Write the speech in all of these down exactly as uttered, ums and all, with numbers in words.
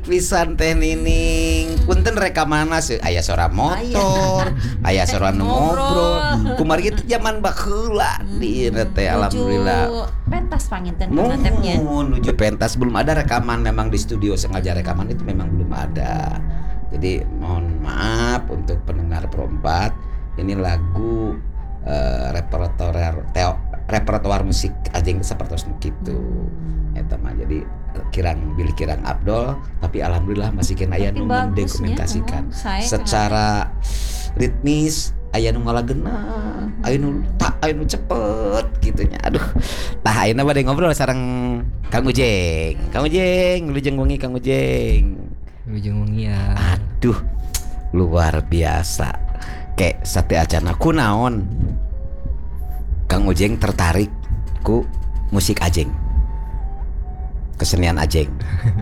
pisan teh nining punten rekaman sih aya suara motor aya suara nu ngobrol kumari itu zaman baheula di teh alhamdulillah pentas panginten konatepnya menuju pentas belum ada rekaman memang di studio sengaja rekaman itu memang belum ada jadi mohon maaf untuk pendengar perempat ini lagu uh, repertoire teo repertoire musik Ajeng seperti itu eta mah jadi kirang bilih kirang Abdul tapi alhamdulillah masih kena aya nu mendokumentasikan uh, secara ritmis aya nu ngalageuna aya nu tak aya nu cepet gitunya aduh tah ayeuna bade ngobrol sareng Kang Ujeng Kang Ujeng lujeng wengi Kang Ujeng lujeng wengi ya aduh luar biasa kayak sate acana kunaon Kang Ujeng tertarik ku musik Ajeng kesenian Ajeng.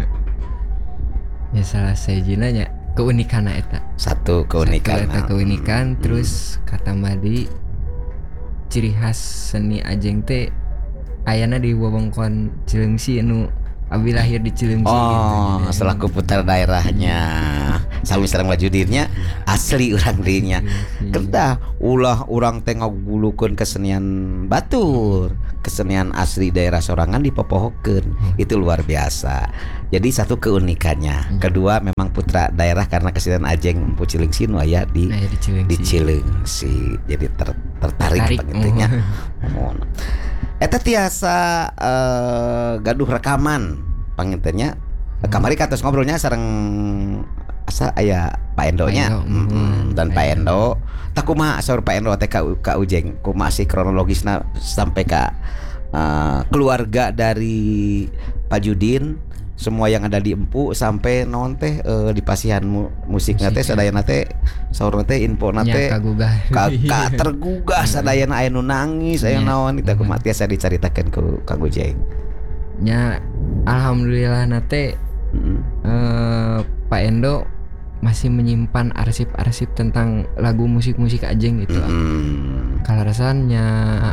Ya salah sajina nya keunikan eta. Satu keunikan. Satu eta keunikan hmm. Terus kata Madi ciri khas seni Ajeng teh ayana di wewengkon Cileungsi anu abi lahir di Cileungsi. Oh, gitu. Selaku putra daerahnya. Sami sareng wajudirnya asli urang dinya. Kedah ulah urang teh ngagulukeun kesenian batur, kesenian asli daerah sorangan dipopohokeun. Hmm. Itu luar biasa. Jadi satu keunikannya. Hmm. Kedua memang putra daerah karena kesenian Ajeng Empu Cileungsi nu aya di nah, ya, di Cileungsi. Di Cileungsi. Jadi ter, tertarik pentingnya. Oh. Eta tiasa uh, gaduh rekaman pangintennya. Hmm. Kamari katos ngobrolnya sareng asa aya Pak Endo-nya Pak Endo. Mm-hmm. dan Pak Endo tak kumaha saur Pak Endo teh ka, ka Ujeng kumaha sih kronologisna sampai ka uh, keluarga dari Pak Judin semua yang ada di Empu sampai naon teh uh, di pasihan mu, musikna teh sadayana teh saurna teh infona teh kagugah ka tergugah sadayana aya nu nangis aya naon eta kumaha tiasa dicaritakeun ku Kang Ujeng nya alhamdulillah nate mm-hmm. uh, Pak Endo masih menyimpan arsip-arsip tentang lagu musik-musik Ajeng gitu. Mm. Kalarasannya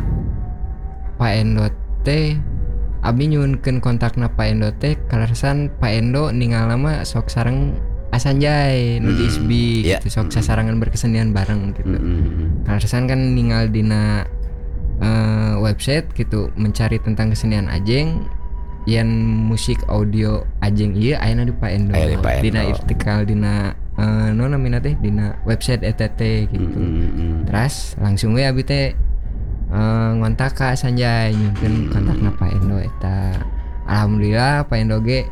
Pak Endo teh abi nyuwunkeun kontakna Pak Endo teh kalarasan Pak Endo ninggal nama sok sareng Asanjay nu di I S B I yeah. gitu sok sasarangan berkesenian bareng gitu. Mm. Kalarasan kan ninggal dina uh, website gitu mencari tentang kesenian Ajeng yang musik audio Ajeng iya ayeuna di Pak Endo. Dina artikel dina uh, no namina teh dina website eta teh gitu. Mm-hmm. Terus langsung we abi teh uh, ngontak ka Sanjay nyukeun kontakna Pak Endo eta. Alhamdulillah Pak Endo ge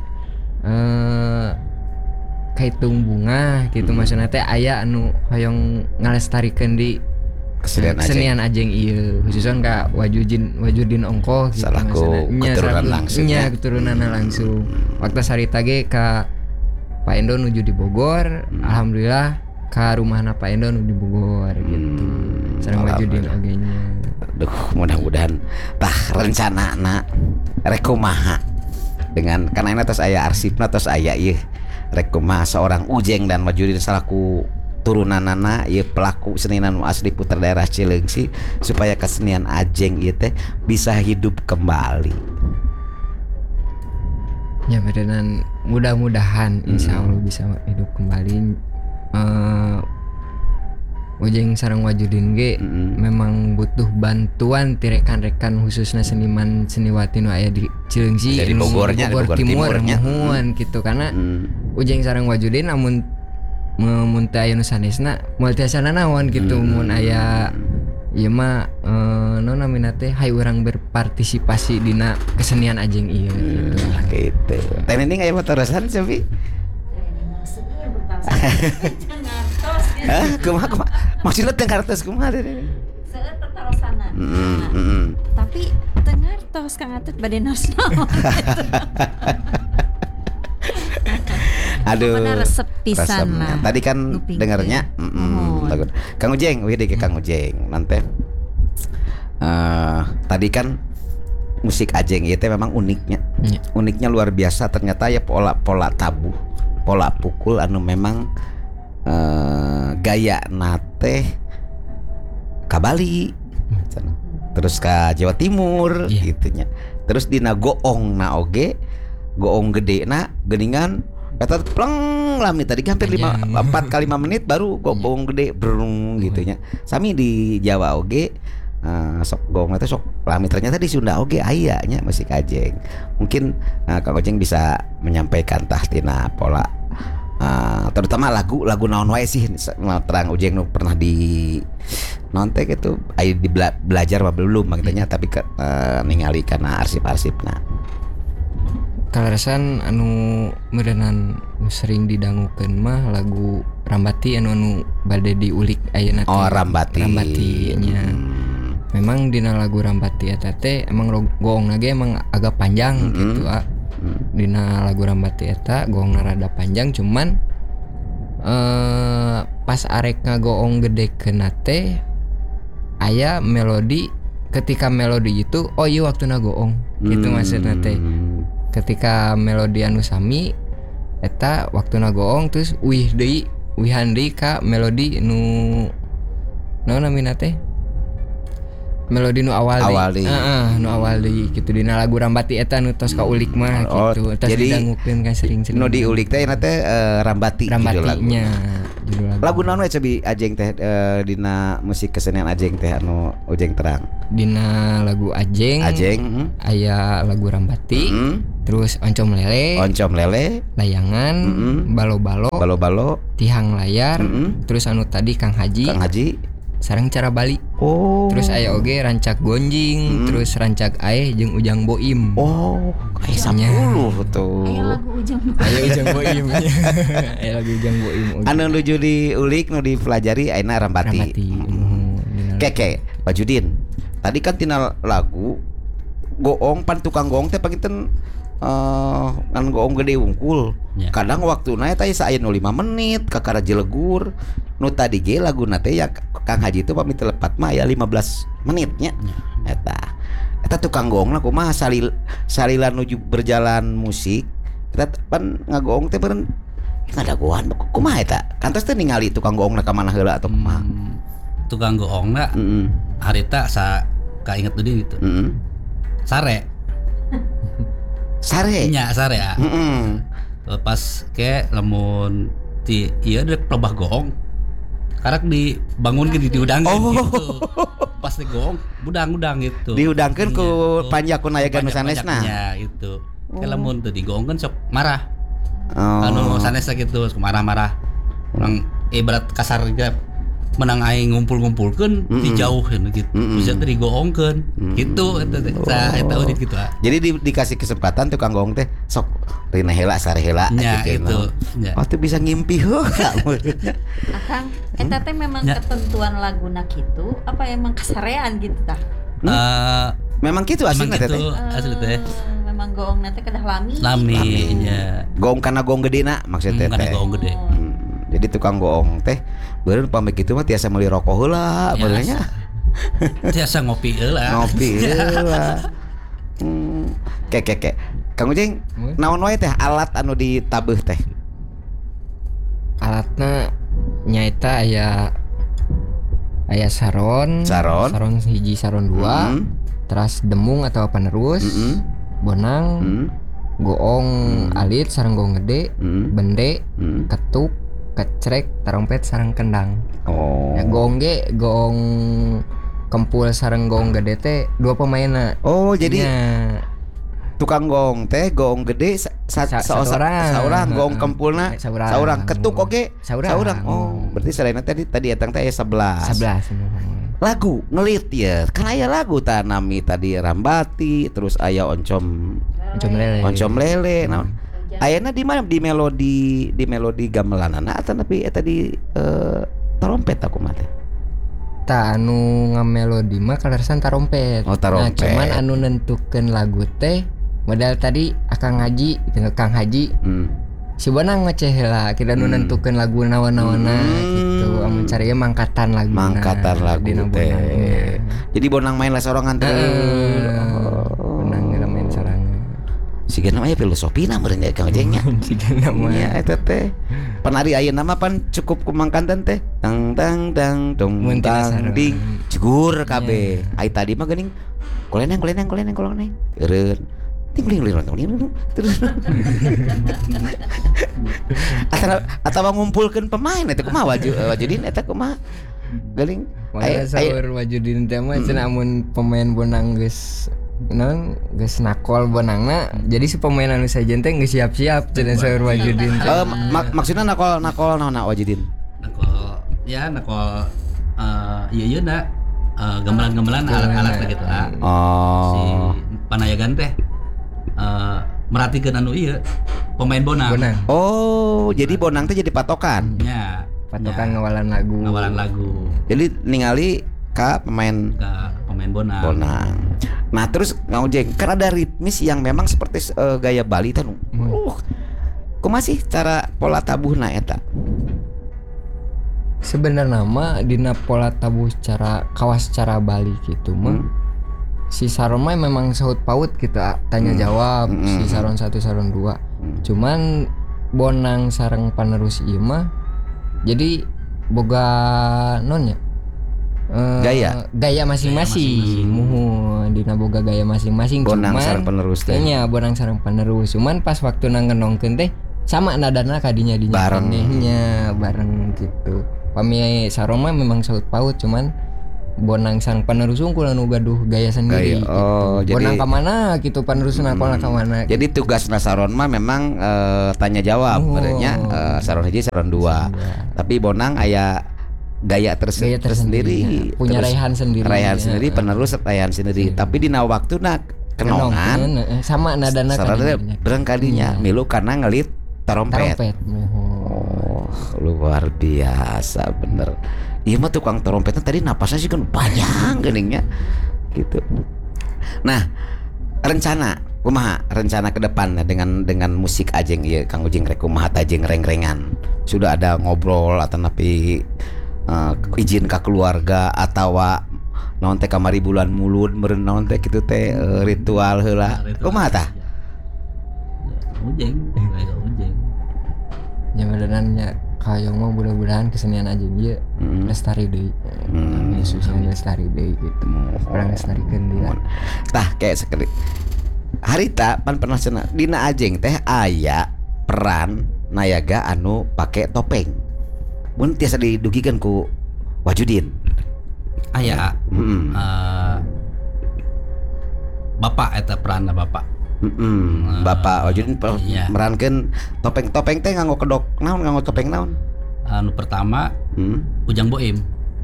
uh, kaitung bunga gitu mm-hmm. maksudna teh aya anu hoyong ngalestarikeun di kesenian, kesenian Ajeng iya khususnya ka wajudin wajudin ongko gitu salaku keturunan langsung nya keturunan hmm. langsung waktu sarita ge ka Pak Endo nuju di Bogor hmm. alhamdulillah ka rumahna Pak Endo nu di Bogor gitu hmm. sareng wajudin oge nya aduh mudah-mudahan tah rencanana rek kumaha dengan karena ini tos aya arsipna tos aya ieu rek kumaha seorang Ujeng dan wajudin salaku turunanana ieu pelaku senian asli putra daerah Cileungsi supaya kesenian Ajeng ieu teh bisa hidup kembali. Ya beneran mudah-mudahan hmm. insya Allah bisa hidup kembali. Uh, Ujeng sareng Wajudin ge hmm. memang butuh bantuan ti rekan-rekan khususnya seniman seniwati nu aya di Cileungsi di Bogornya Bogor, Bogor Timur hmm. mohon gitu karena hmm. Ujeng sareng Wajudin amun mun teh aya nu sanesna moal tiasana naon gitu hmm. mun aya ieu mah uh, non namina teh hayang urang berpartisipasi dina kesenian Ajeng ieu hmm, gitu. Gitu. Teh ning aya motoresan Sofi? Hah, kumaha kumaha? Maksudna teu ngartos kumaha teh? Seueur tetarosana. Heeh, heeh. Tapi teu ngartos Kang Atut bade naos-naos. Aduh, resep pisan lah. Tadi kan dengarnya, oh. Kang Ujeng, wih deh Kang Ujeng, nanti. Uh, tadi kan musik Ajeng itu memang uniknya, yeah. uniknya luar biasa. Ternyata ya pola-pola tabuh, pola pukul, anu memang uh, gaya nate kabali, terus ke Jawa Timur, yeah. gitunya. Terus dina goong na oge, goong gede na, geningan. Eta pleng lami tadi hampir lima empat kali lima menit baru gong gede brung gitu nya. Sami di Jawa oge uh, sok gong eta sok lami, ternyata di Sunda oge aya nya musik ajeng. Mungkin uh, Kang Ojeng bisa menyampaikan tah tina pola uh, terutama lagu lagu naon wae sih terang Ojeng nu pernah di nontek itu aya di bela, belajar apa belum gitu nya, tapi ke, uh, ningali kana arsip-arsipna. Kaleresan anu meureunnan sering didangukeun mah lagu Rambati anu anu bade diulik ayeuna teh. Oh, Rambati. Rambati nya. Hmm. Memang dina lagu Rambati eta teh emang gongna ge emang agak panjang mm-hmm. gitu ah. Mm. Dina lagu Rambati eta gongna rada panjang, cuman eh pas arek ngagoong gedekeunna teh aya melodi, ketika melodi itu oh iya waktuna goong gitu mm. maksudna teh. Ketika melodi anu sami eta waktuna goong terus wih deui wihan deui ka melodi nu naon namina teh melodi nu awal deui heeh nu awal deui kitu dina lagu Rambati eta nu tos kaulik mah oh, kitu tos didangukeun kan sering-sering nu diulik teh na teh uh, Rambati Rambatinya judul lagu lagu naon we cobi Ajeng teh uh, dina musik kesenian Ajeng teh anu Ojeng terang dina lagu Ajeng Ajeng mm. aya lagu Rambati mm. Terus oncom lele, oncom lele, layangan, mm-hmm. balo-balo, balo-balo, tihang layar, mm-hmm. terus anu tadi Kang Haji, Kang Haji, sareng cara Bali. Oh. Terus aya oge rancak gonjing, mm-hmm. terus rancak aeh jeung ujang boim. Oh, aya sepuluh tuh. Aya lagu ujang boim. Aya ujang boim. Aya lagu ujang boim. Anu nuju diulik nu dipelajari ayeuna Rambati. Rambati. Hmm. Keke, Pak Judin. Tadi kan tina lagu goong pan tukang goong teh panginten Uh, kan goong gede wungkul yeah. Kadang waktu na eta aya nu lima menit kakara jelegur nu tadi ge laguna teh ya Kang Haji itu pamit lepat mah ya lima belas menitnya yeah. Eta eta tukang goongna kumaha salil salila nuju berjalan musik eta pan ngagoong teh beureun ngadagoan kumaha eta kantos teh ningali tukang goongna ka mana heula atau kumaha hmm, tukang goongna mm-hmm. harita sa kainget deui gitu mm-hmm. sare sare nya sare ya heeh pas ke lamun ti ieu rek pelebah goong karak dibangun ke diudangkeun oh. gitu pas di goong budang-budang gitu diudangkeun ku panjakun aya ganu sanesna nya gitu oh. Ke lamun teu digoongkeun sok marah oh. Anu sanesna gitu marah-marah urang ibarat kasar ge menang aing ngumpul-ngumpulkeun mm-hmm. dijauheun gitu. Mm-hmm. Bisa teh digoongkeun. Mm-hmm. Gitu eta teh. Tah eta audit gitu. Ah. Jadi di, dikasih kesempatan tukang goong teh sok rina heula sare heula ya, gitu. Ya. Oh tuh bisa ngimpi heula. Akang eta teh memang ya. Ketentuan laguna kitu apa emang kasarean gitu tah? Hmm? Uh, memang kitu aslinya teh. Asli teh. Memang goongna teh kedah lami. Lami nya. Goong kana goong gedena maksudnya teh. Kana goong gede. Hmm. Jadi tukang goong teh beureun pamit kitu mah tiasa meuli rokok heula beureunya. Tiasa ngopi heula. Ngopi heula. Hmm. Ke ke ke. Kang Ujeng, naon wae teh alat anu ditabeuh teh? Alatna nyaeta aya aya saron, saron, saron hiji, saron dua, mm-hmm. teras demung atau penerus, mm-hmm. bonang, mm-hmm. goong mm-hmm. alit sareng goong gede, mm-hmm. bende, mm-hmm. ketuk, kecrek, trompet sareng kendang. Oh. Ya, goong ge goong kempul sareng goong gede teh dua pemainna. Oh, jadi ya. Tukang goong teh goong gede sa, sa, sa, saurang, saurang goong kempulna saurang, saurang. Ketuk oge saurang. saurang. Oh, berarti selain tadi tadi etang teh sebelas. sebelas. Lagu ngelit ya. Kan aya lagu tanami tadi Rambati, terus aya oncom oncom lele. Oncom lele. Nah, ayana di mana di melodi di melodi gamelanana atau tapi eta di uh, trompet aku mah teh. Ta anu ngamelodi mah kaleresan tarompet. Oh, tarompet. Nah, cuman anu nentukeun lagu teh modal tadi Akang Haji dengan Kang Haji. Hmm. Si Bonang ngeceh heula kita anu hmm. nentukeun lagu naon-naonna hmm. gitu. Amun cari mangkatan lagu. Mangkatan lagu teh. Jadi Bonang main lah sorangan teh. Uh, oh. Bonang main sorangan. Sigeuna aya filosofina meureun ya Kang Ojengnya. Sigeuna mah. Ya eta teh. Penari ayeuna mah pan cukup kumangkanten teh. Tang tang tang dong tang ding jegur kabeh. Ai tadi mah geuning koleneng koleneng koleneng koleneng. Eureun ting ling ling ling terus atau atau ngumpulkeun pemain eta kumaha waju wajudin eta kumaha geuning Makanya saur wajudin teh mah cenah amun pemain bonang geus non geus nakol bonangna jadi si pemain anu sajen teh geus siap-siap cenah saur wajudin teh. Eh mak- maksudna nakol nakol naon wajudin? Nakol ya nakol eh ieu ieu na eh, gamelan-gamelan alat-alat gitu lah. Si Oh. panayagan teh eh merhatikeun anu ieu pemain bonang. Bonang Oh, jadi bonang teh jadi patokan. Nya, patokan nya, ngawalan lagu. ngawalan lagu Jadi ningali ka pemain ke pemain bonang. bonang. Nah, terus ngaujeng kan ada ritmis yang memang seperti uh, gaya Bali teh. Uh. Kumaha sih cara pola tabuhna eta? Sebenarnya mah dina pola tabuh cara kawas cara Bali gitu mah. Hmm. Si Saron mah memang saut paut gitu tanya jawab Hmm. si Saron satu Saron dua. Hmm. Cuman bonang sareng panerus ieu mah jadi boga nonnya eh, Gaya? gaya masing-masing. Muhun dina boga gaya masing-masing. Bonang Cuman sareng penerus teh. kayaknya bonang sareng penerus. Cuman pas waktu nang ngenongkeun teh sama nadana kadinya dinya Bareng. kenehnya bareng gitu. Pami Saron mah memang saut paut cuman bonang sareng penerus unggul anu gaduh gaya sendiri Gaya. Oh, gitu. jadi- Bonang ka mana gitu penerus nakol ka mana. Jadi tugas Saron mah memang eh, tanya jawab, Oh. berarti Saron hiji, Saron dua. Tapi bonang aya gaya, terse- Gaya tersendiri, tersendiri, punya terus raihan sendiri. raihan sendiri, Ya. penerus raihan sendiri. Tapi dina waktuna kenongan, Kenongan, eh, sama nadana Saron teh kadinya. bereng kadinya milu karena ngelit trompet. Trompet. Oh, luar biasa bener. Iya mah tukang trompetnya tadi napasnya sih kan panjang geningnya gitu. Nah, rencana kumaha rencana ke depan dengan dengan musik Ajeng ieu Kang Ujing rek kumaha Ajeng reng-rengan. Sudah ada ngobrol atau napi uh, izin ka keluarga atawa naon teh kamari bulan mulud meureun naon teh kitu teh uh, ritual heula. Kumaha tah? Ujeng, kayak ujeng. Nyamedanannya kayong mah mudah-mudahan kesenian aja ieu Hmm. lestari deui. Hmm. Yesusnya lestari deui gitu. Orang lestarikeun dia. Tah kayak sekali harita pan pernah cenah dina Ajeng teh aya peran nayaga anu make topeng. Mun tiasa didugikeun ku Wajudin. Aya Heeh. eh, bapak eta peranna bapak. Heeh. Bapak Wajudin pe- Iya. merankeun topeng-topeng teh nganggo kedok naon nganggo topeng naon? Anu pertama Hmm. Ujang Boim.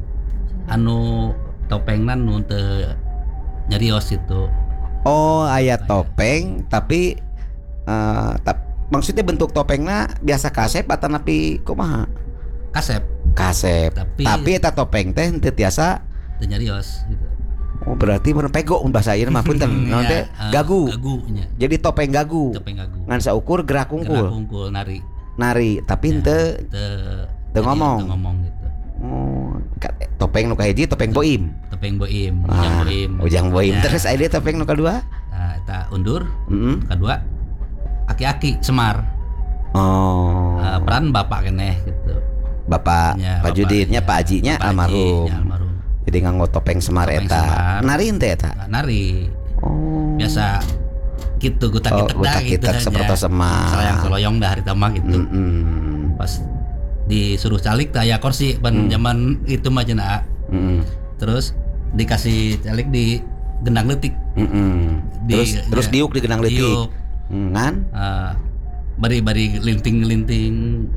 Anu topengna nu teu nyarios itu. Oh, aya topeng tapi eh tap, maksudnya bentuk topengna biasa kasep atau napi kumaha? Kasep Kasep. Tapi- Tapi eta topeng teh teu tiasa. teu nyarios gitu. Oh, berarti mun pego mun bahasa ieu mah punten. Naon teh? Ya, eh, Gagu. Gagu nya. Jadi topeng gagu. Topeng gagu. Ngan saukur gerak Gerak kungkul. kungkul nari. Nari, tapi henteu Teu Teu ngomong. teu ngomong gitu. oh, ka- topeng nu kahiji topeng boim. Topeng Boim, Ujang Ah, Boim. Ujang boim. Ya. Terus aya deui topeng nu kadua? Nah, eta undur, Heeh. kedua aki-aki Semar. Oh. Eh, peran bapak keneh gitu. Bapak Ya, Pak bapak, Juditnya ya. Pak Hajinya Bapak Haji, almarhum. ya, almarhum. Jadi nganggo topeng Semar Topeng eta. Semar. Nari teh eta. Nah, nari Oh. biasa gitu Oh, gutak-gutak dah gitu gutak-gutak aja. seperti Semar. Seloyong-seloyong dah hari tamah gitu. Mm-mm. Pas disuruh calik tah ya kursi pan Hmm. zaman itu mah cenah. Mm-mm. Terus dikasih calik di gendang leutik. Mm-mm. Di- Terus terus ya, diuk di genang leutik. diuk. Hmm, Ngan? Eh, bari-bari linting-linting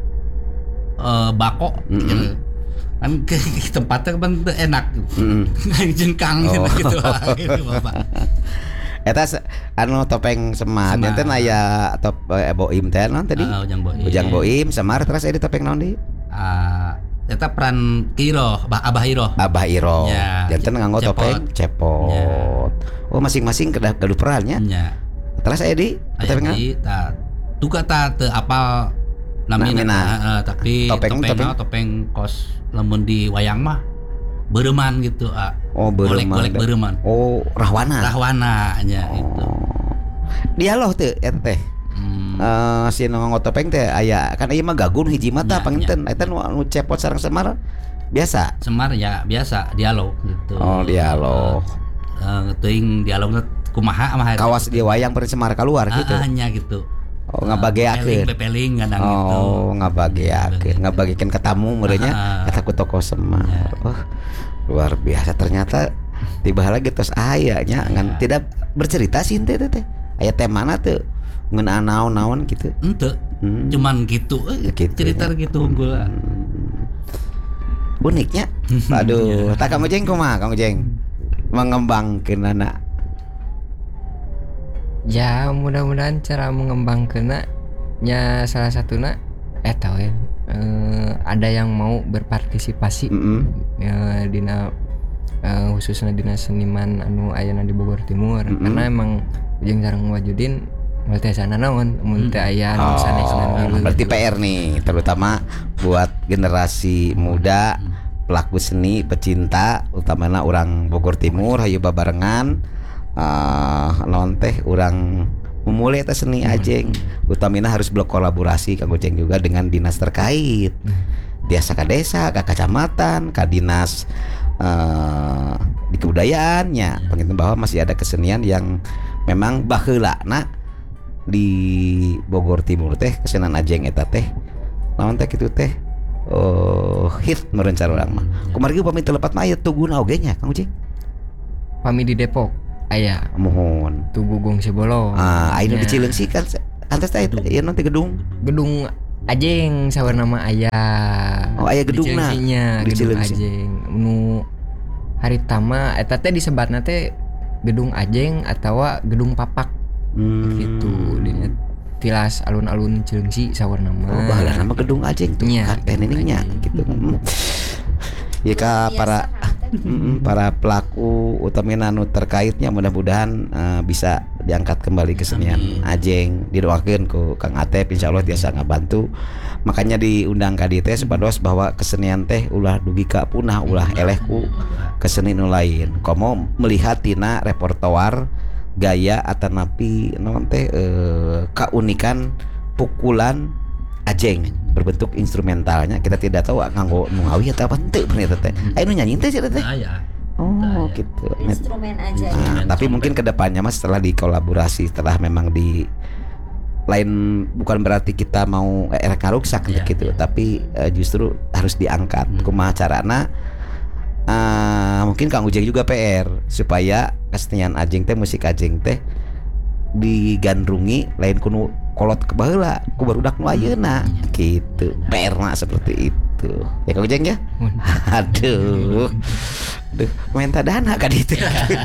eh bako Mm-mm. gitu. Kan ke ke tempatnya kan teu enak Mm-mm. jengkang Oh. gitu gitu bapak. Eta se- anu topeng Semar, Semar. enten aya top eh, boim teh naon tadi? Ah, Ujang Boim. Ujang boim Semar terus aya di topeng naon di? Ah, eta peran Kiro, Bah Abah Hiro. Abah Iro. Ya, Janten nganggo cepot. topeng cepot. Oh, masing-masing kedah gaduh perannya. Nya. Terus aya di Aya topeng naon? di ta tuka ta teu apal namina Namina. ta, heeh, tapi Topeng- topeng topeng. topeng, topeng kos lamun di wayang mah beureman gitu ah. Oh, beureman. Golek-golek beureman. Oh, rahwana. Rahwana nya itu. Oh. Dialog teh eta teh. Hmm, Eh si nu nganggo topeng teh aya kan ieu mah gagun hiji mah tah Ya, panginten. Eta nu nu cepot sareng Semar biasa. Semar ya biasa dialog gitu. Oh, dialog. Eh teuing dialogna kumaha mah kawas dia wayang peureun semar keluar gitu. Ah, nya gitu. Oh ngabageakeun. Bepeling kadang gitu. Oh ngabageakeun, ngabagikeun ka tamu meureunnya eta ku toko Semar. Oh luar biasa ternyata tiba lagi tos aya nya ngan tidak bercerita sih teh teh. Aya teh mana tuh ngeunaan naon-naon gitu. Henteu. Hmm. Cuman gitu, eh, gitu cerita ya. Gitu unggul. Hmm. Uniknya. Aduh, tak kamu jeng kumaha kamu jeng mengembangkeun anak. Ya mudah-mudahan cara mengembangkeunna nya salah satuna eta we eh, ada yang mau berpartisipasi mm -hmm. ya, dina uh, khususnya dina seniman anu ayana di Bogor Timur mm -hmm. karena emang jeung sareng wajudin multi sana naon mun teh aya anu sanesna oh, berarti P R nih terutama buat generasi muda pelaku seni pecinta utamana orang Bogor Timur hayu babarengan uh, non teh urang memulai eta seni Ajeng utamina harus berkolaborasi Kang Ujeng juga dengan dinas terkait biasa ka desa ka kecamatan ka dinas uh, di kebudayaannya penginten bahwa masih ada kesenian yang memang baheula na di Bogor Timur teh kesenian Ajeng eta teh naon teh kitu teh oh hit merencar urang mah kumaha upami teu lepat mah aya tuguna oge nya Kang Ujeng pami di Depok aya mohon Tugu Gong Sibolong ah aya di Cileungsi kan antes teh itu ieu nanti gedung gedung Ajeng sawer nama aya oh aya gedungna di gedung Ajeng nu haritama eta teh disebatna teh gedung Ajeng atawa gedung Papak hmm. gitu dinya tilas alun-alun Cileungsi sawer nama oh baheula nama gedung Ajeng tuh teh niningnya gitu ya ka para Mm, para pelaku utamanya anu terkaitnya mudah-mudahan uh, bisa diangkat kembali kesenian Ajeng didoakeun ku Kang Atep insyaallah tiasa ngabantu makanya diundang ka dieu teh supados bahwa kesenian teh ulah dugi ka punah ulah eleh ku keseni nu lain komo melihat tina repertoar gaya atanapi naon teh uh, kaunikan pukulan Ajeng berbentuk instrumentalnya kita tidak tahu nganggo nu ngawi atau apa henteu ternyata teh. Aya nu nyanyi teh cenah teh. Oh gitu. Instrumen aja. Nah, tapi mungkin kedepannya mas setelah dikolaborasi setelah memang di lain bukan berarti kita mau eh, karuksak yeah, gitu, yeah. tapi uh, justru harus diangkat. Hmm. Kumaha carana? Uh, mungkin Kang Ujeng juga P R supaya kesenian Ajeng teh musik Ajeng teh digandrungi lain kuno kolot ke baheula ku barudak nu ayeuna gitu P R-na seperti itu ya Kang Ujeng ya aduh aduh minta dana ka ditu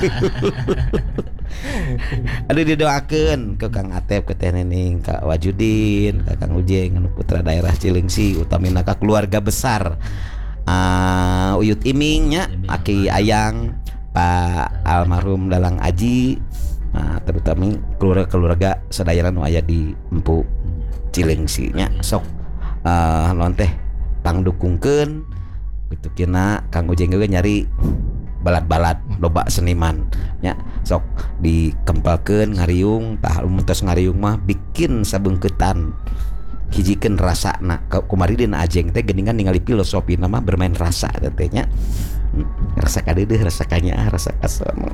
aduh didoakeun ke Kang Atep ke Teh Nining ka Wajudin ka Kang Ujeng anu putra daerah Cileungsi utamina ka keluarga besar uh, Uyut Iming nya Aki Ayang Pak almarhum Dalang Aji. Nah, terutama keluarga-keluarga sadayana nu aya di Empu Cileungsi nya sok uh, non teh pangdukungkeun kitu kina Kang Ujeng juga nyari balad-balad loba seniman nya sok dikempelkeun ngariung tah mun tos ngariung mah bikin sabeungkeutan hijikeun rasana kumari dina Ajeng teh geuningan ningali filosofi nama bermain rasa teh nya rasa kadeudeuh rasa kanya rasa kasana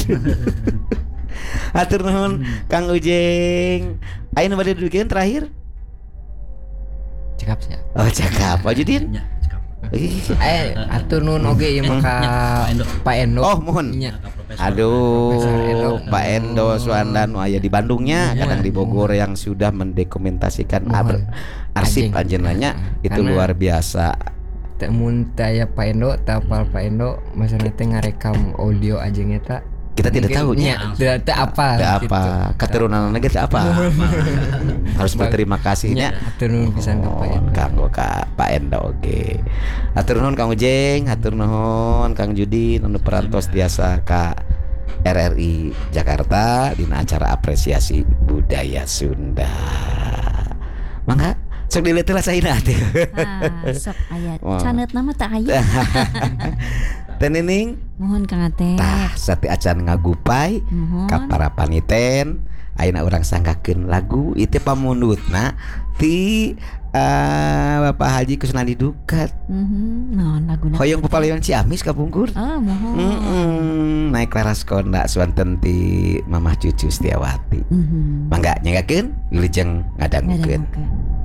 atur nuhun Kang Ujeng. Aya nu bade dudukeun terakhir? Cekap sia. Oh, cekap. Wajudin? Nya, cekap. Eh, atur nuhun oge ieu mah ka Pak Endo. Oh, mohon. Aduh, Pak Endo Suanda nu aya di Bandungnya, kadang di Bogor yang sudah mendokumentasikan arsip anjeunna nya itu luar biasa. Teu mun teh aya Pak Endo, teh apal Pak Endo, maksudna teh ngarekam audio Ajeng eta kita tidak tahu nya tidak apa tidak apa keturunan lagi apa harus berterima kasihnya atur nuhun pisan ka Pak Endo kanggo ka Pak Endo oge atur nuhun Kang Ujeng atur nuhun Kang Judin anu perantos tiasa ka R R I Jakarta dina acara apresiasi budaya Sunda mangga sok dilihat lah saina teh ah sok aya caneutna mah teu aya Teh Nining mohon Kang Atep tah sati acan ngagupai ka para paniten ayeuna urang sanggakeun lagu ieu teh pamunutna ti uh, Bapak Haji Kusnadi Dukat. Mhm. Naon laguna? Hoyong Pepalayan Ciamis kapungkur. Ah, mohon. Mm-mm. Naik laras konda swanten ti Mamah Cucu Setiawati. Mhm. Mangga nyangakeun wilujeng ngadangukeun. Ngadang, oke.